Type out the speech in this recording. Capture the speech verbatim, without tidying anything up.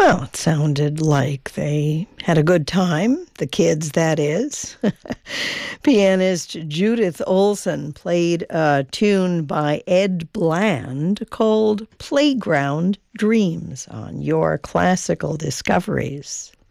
Well, it sounded like they had a good time, the kids, that is. Pianist Judith Olson played a tune by Ed Bland called Playground Dreams on Your Classical Discoveries.